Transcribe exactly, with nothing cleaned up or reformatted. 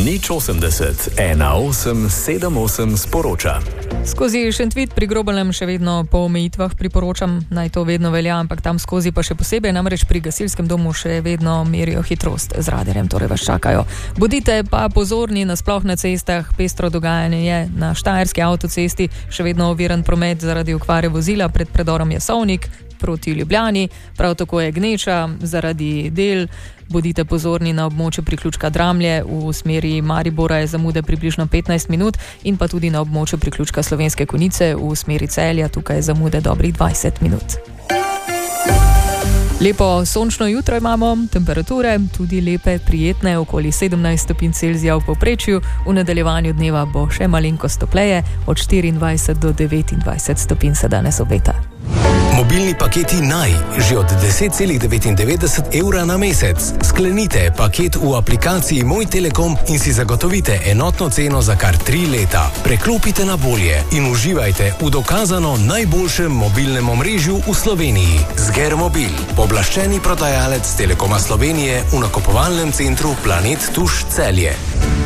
Nič osemdeset, ena osem sedem osem sporoča. Skozi Šentvid pri Grobelnem še vedno po omejitvah priporočam, naj to vedno velja, ampak tam skozi pa še posebej, namreč pri gasilskem domu še vedno merijo hitrost z radarjem, torej vas čakajo. Bodite pa pozorni nasploh na cestah, pestro dogajanje je na Štajerski avtocesti, še vedno oviran promet zaradi okvare vozila pred predorom Jasovnik proti Ljubljani, prav tako je gneča zaradi del. Bodite pozorni na območju priključka Dramlje, v smeri Maribora je zamude približno petnajst minut in pa tudi na območju priključka Slovenske Konjice v smeri Celja, tukaj je zamude dobrih dvajset minut. Lepo sončno jutro imamo, temperature tudi lepe, prijetne, okoli sedemnajst stopinj Celzija v povprečju, v nadaljevanju dneva bo še malenkost topleje, od štiriindvajset do devetindvajset stopinj se danes obeta. Mobilni paketi Naj, že od deset celih devetindevetdeset evra na mesec. Sklenite paket v aplikaciji Moj Telekom in si zagotovite enotno ceno za kar tri leta. Preklopite na bolje in uživajte v dokazano najboljšem mobilnem omrežju v Sloveniji. Zgermobil, pooblaščeni prodajalec Telekoma Slovenije v nakupovalnem centru Planet Tuš Celje.